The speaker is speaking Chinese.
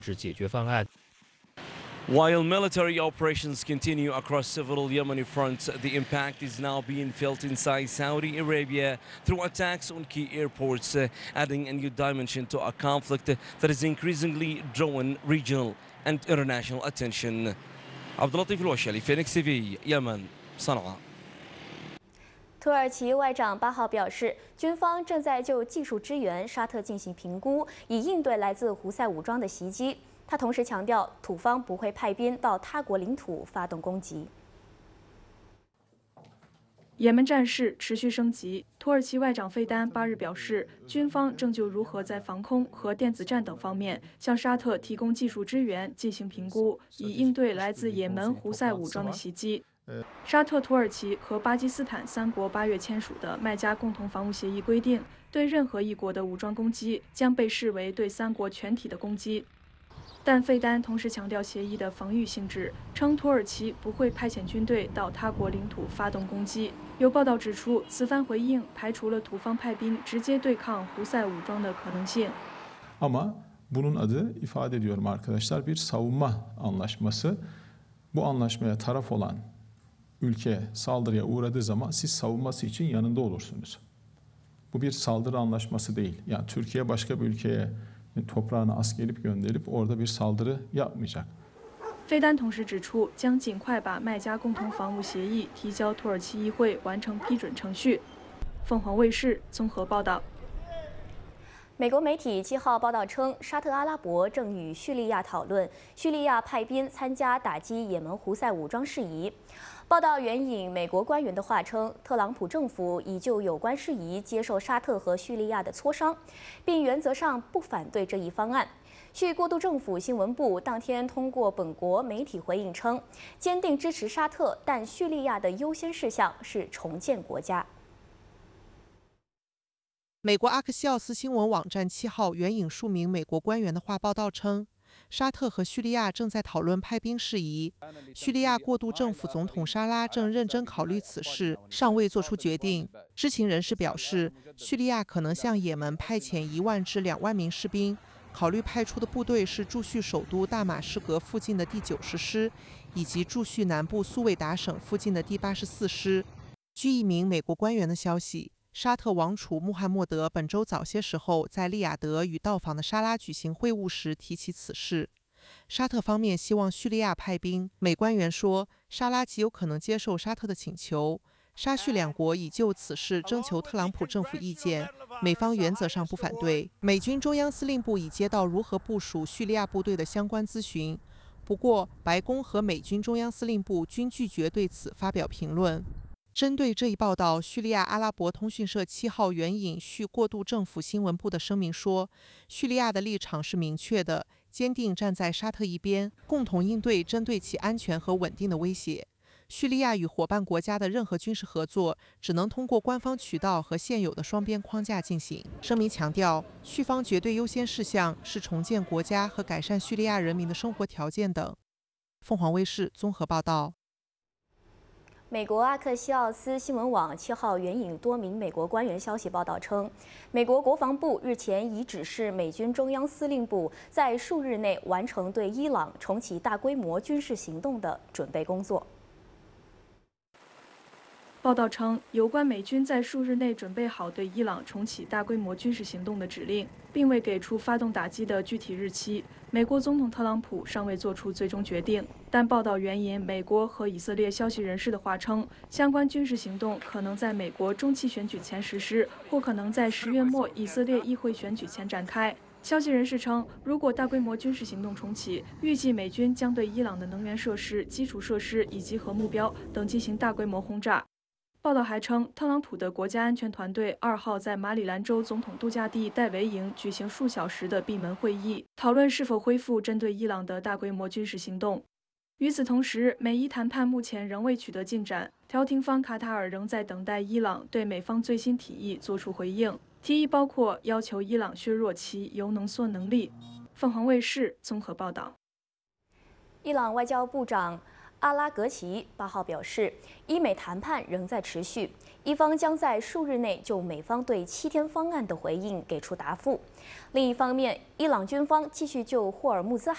是解决方案。 While military operations continue across several Yemeni fronts, the impact is now being felt inside Saudi Arabia through attacks on key airports, adding a new dimension to a conflict that is increasingly drawing regional and international attention. عبد اللطيف الوشلي Phoenix TV يمن صنعاء. 土耳其外长8号表示，军方正在就技术支援沙特进行评估，以应对来自胡塞武装的袭击。他同时强调，土方不会派兵到他国领土发动攻击。 也门战事持续升级，土耳其外长费丹8日表示，军方正就如何在防空和电子战等方面向沙特提供技术支援进行评估，以应对来自也门胡塞武装的袭击。 沙特、土耳其和巴基斯坦3国8月签署的麦加共同防务协议规定，对任何一国的武装攻击将被视为对3国全体的攻击。但费丹同时强调协议的防御性质，称土耳其不会派遣军队到他国领土发动攻击。有报道指出，此番回应排除了土方派兵直接对抗胡塞武装的可能性。 Ama bunun adı ifade ediyorum arkadaşlar bir savunma anlaşması. Bu anlaşmaya taraf olan ülke saldırıya uğradığı zaman siz savunması için yanında olursunuz. Bu bir saldırı anlaşması değil. Yani Türkiye başka bir ülkeye toprağına asker gönderip orada bir saldırı yapmayacak. 费丹同时指出，将尽快把麦加共同防务协议提交土耳其议会完成批准程序。凤凰卫视综合报道。 美国媒体7号报道称，沙特阿拉伯正与叙利亚讨论叙利亚派兵参加打击也门胡塞武装事宜。报道援引美国官员的话称，特朗普政府已就有关事宜接受沙特和叙利亚的磋商，并原则上不反对这一方案。叙过渡政府新闻部当天通过本国媒体回应称，坚定支持沙特，但叙利亚的优先事项是重建国家。 美国阿克西奥斯新闻网站7号援引数名美国官员的话报道称，沙特和叙利亚正在讨论派兵事宜。叙利亚过渡政府总统沙拉正认真考虑此事，尚未做出决定。知情人士表示，叙利亚可能向也门派遣1万至2万名士兵，考虑派出的部队是驻叙首都大马士革附近的第90师，以及驻叙南部苏韦达省附近的第84师。据一名美国官员的消息， 沙特王储穆罕默德本周早些时候在利雅得与到访的沙拉举行会晤时提起此事。沙特方面希望叙利亚派兵，美官员说，沙拉极有可能接受沙特的请求。沙叙2国已就此事征求特朗普政府意见，美方原则上不反对。美军中央司令部已接到如何部署叙利亚部队的相关咨询，不过白宫和美军中央司令部均拒绝对此发表评论。 针对这一报道，叙利亚阿拉伯通讯社7号援引叙过渡政府新闻部的声明说，叙利亚的立场是明确的，坚定站在沙特一边，共同应对针对其安全和稳定的威胁。叙利亚与伙伴国家的任何军事合作，只能通过官方渠道和现有的双边框架进行。声明强调，叙方绝对优先事项是重建国家和改善叙利亚人民的生活条件等。凤凰卫视综合报道。 美国阿克西奥斯新闻网7号援引多名美国官员消息报道称，美国国防部日前已指示美军中央司令部在数日内完成对伊朗重启大规模军事行动的准备工作。 报道称，有关美军在数日内准备好对伊朗重启大规模军事行动的指令，并未给出发动打击的具体日期。美国总统特朗普尚未做出最终决定，但报道援引美国和以色列消息人士的话称，相关军事行动可能在美国中期选举前实施，或可能在10月末以色列议会选举前展开。消息人士称，如果大规模军事行动重启，预计美军将对伊朗的能源设施、基础设施以及核目标等进行大规模轰炸。 报道还称，特朗普的国家安全团队2号在马里兰州总统度假地戴维营举行数小时的闭门会议，讨论是否恢复针对伊朗的大规模军事行动。与此同时，美伊谈判目前仍未取得进展，调停方卡塔尔仍在等待伊朗对美方最新提议作出回应，提议包括要求伊朗削弱其铀浓缩能力。凤凰卫视综合报道。 伊朗外交部长 阿拉格齐8号表示，伊美谈判仍在持续，伊方将在数日内就美方对7天方案的回应给出答复。另一方面，伊朗军方继续就霍尔木兹海